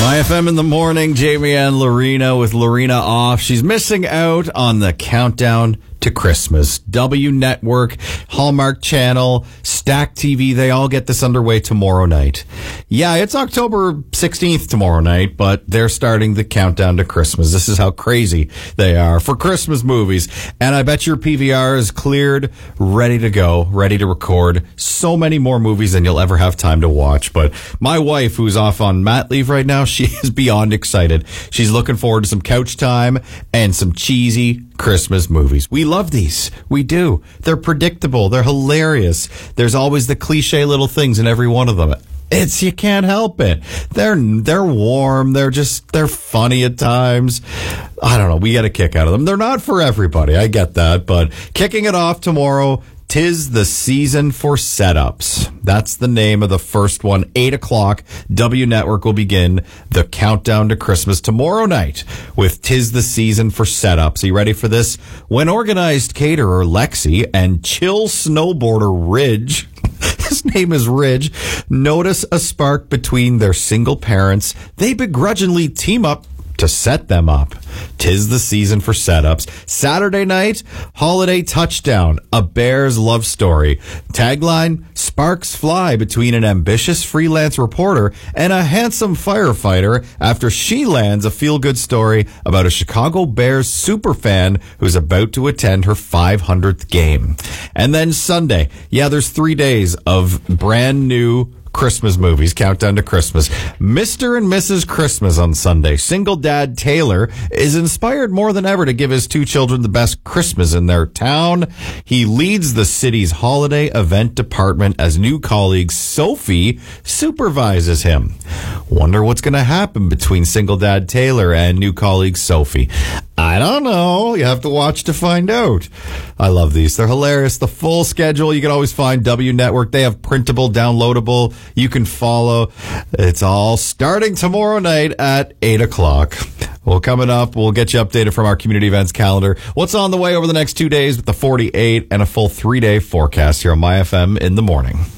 My FM in the morning, Jamie Ann Lorena with Lorena off. She's missing out on the countdown to Christmas. W Network, Hallmark Channel, Stack TV, they all get this underway tomorrow night. Yeah, it's October 16th tomorrow night, but they're starting the countdown to Christmas. This is how crazy they are for Christmas movies. And I bet your PVR is cleared, ready to go, ready to record so many more movies than you'll ever have time to watch. But my wife, who's off on mat leave right now, she is beyond excited. She's looking forward to some couch time and some cheesy Christmas movies. We love these. We do. They're predictable. They're hilarious. There's always the cliche little things in every one of them. You can't help it. They're warm. They're funny at times. I don't know. We get a kick out of them. They're not for everybody. I get that. But kicking it off tomorrow, 'Tis the Season for Setups. That's the name of the first one. 8 o'clock, W Network will begin the countdown to Christmas tomorrow night with 'Tis the Season for Setups. Are you ready for this? When organized caterer Lexi and chill snowboarder Ridge, his name is Ridge, notice a spark between their single parents, they begrudgingly team up to set them up. 'Tis the Season for Setups. Saturday night, Holiday Touchdown, a Bears love story. Tagline, sparks fly between an ambitious freelance reporter and a handsome firefighter after she lands a feel-good story about a Chicago Bears superfan who's about to attend her 500th game. And then Sunday, there's 3 days of brand new Christmas movies, countdown to Christmas. Mr. and Mrs. Christmas on Sunday. Single dad Taylor is inspired more than ever to give his 2 children the best Christmas in their town. He leads the city's holiday event department as new colleague Sophie supervises him. Wonder what's going to happen between single dad Taylor and new colleague Sophie. I don't know. You have to watch to find out. I love these. They're hilarious. The full schedule, you can always find W Network. They have printable, downloadable. You can follow. It's all starting tomorrow night at 8 o'clock. Well, coming up, we'll get you updated from our community events calendar. What's on the way over the next 2 days with the 48 and a full 3-day forecast here on My FM in the morning.